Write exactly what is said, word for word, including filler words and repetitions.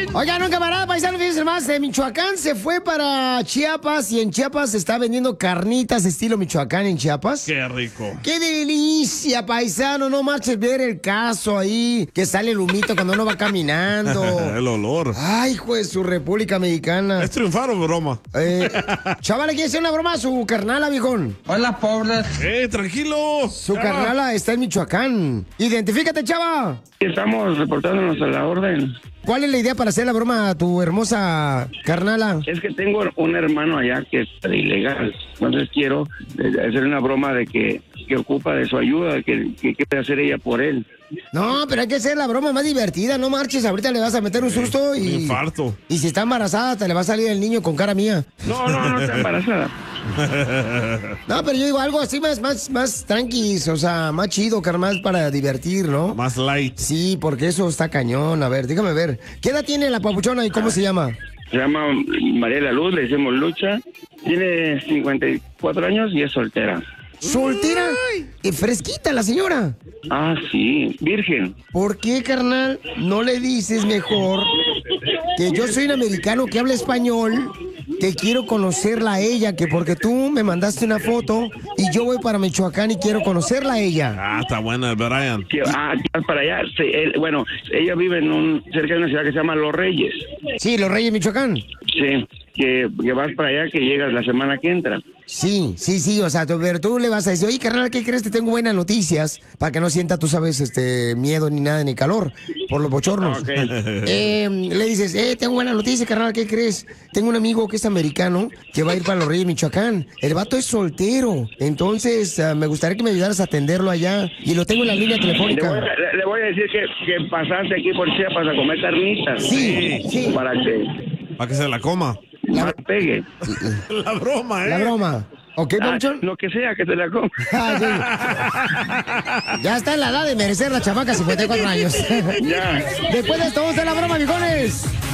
Oigan, un camarada paisano, fíjense más, de Michoacán se fue para Chiapas y en Chiapas se está vendiendo carnitas estilo Michoacán en Chiapas. Qué rico. ¡Qué delicia, paisano! No marches ver el caso ahí, que sale el humito cuando uno va caminando. El olor. Ay, hijo de su República Mexicana. ¿Es triunfar o broma? Eh, chaval, ¿le quiere hacer una broma a su carnala, viejón? Hola, pobres. ¡Eh, tranquilo! Su Chava. carnala está en Michoacán. Identifícate, chava. Estamos reportándonos a la orden. ¿Cuál es la idea para hacer la broma a tu hermosa carnala? Es que tengo un hermano allá que es ilegal. Entonces quiero eh, hacer una broma de que, que ocupa de su ayuda, que, que quiere hacer ella por él. No, pero hay que hacer la broma más divertida, no marches, ahorita le vas a meter un susto y... Un infarto. Y si está embarazada, te le va a salir el niño con cara mía. No, no, no está embarazada. No, pero yo digo algo así más, más, más tranquis, o sea, más chido, carnal, para divertir, ¿no? Más light. Sí, porque eso está cañón. A ver, déjame ver. ¿Qué edad tiene la papuchona y cómo se llama? Se llama María de la Luz, le decimos Lucha. Tiene cincuenta y cuatro años y es soltera. ¿Soltera? Eh, fresquita la señora. Ah, sí, virgen. ¿Por qué, carnal, no le dices mejor que yo soy un americano que habla español, que quiero conocerla a ella, que porque tú me mandaste una foto y yo voy para Michoacán y quiero conocerla a ella? Ah, está buena el Brian. Que, ah, que vas para allá. Sí, él- bueno, ella vive en un cerca de una ciudad que se llama Los Reyes. Sí, Los Reyes, Michoacán. Sí, que, que vas para allá, que llegas la semana que entra. Sí, sí, sí, o sea, tú, pero tú le vas a decir, oye, carnal, ¿qué crees? Te tengo buenas noticias, para que no sienta, tú sabes, este, miedo ni nada, ni calor, por los bochornos. Ok. Eh, le dices, eh, tengo buenas noticias, carnal, ¿qué crees? Tengo un amigo que es americano, que va a ir para Los Reyes, Michoacán. El vato es soltero, entonces ah, me gustaría que me ayudaras a atenderlo allá, y lo tengo en la línea Le voy, telefónica. a, le- le voy a decir que, que pasaste aquí por Chiapas a comer carnitas. Sí, sí. Para que Para que se la coma. más pegue. La broma, ¿eh? La broma. ¿Ok, Ah, Poncho? lo que sea, que te la comas. Ah, sí. Ya está en la edad de merecer la chamaca, cincuenta y cuatro años. Ya. Después de esto, vamos a hacer la broma, viejones.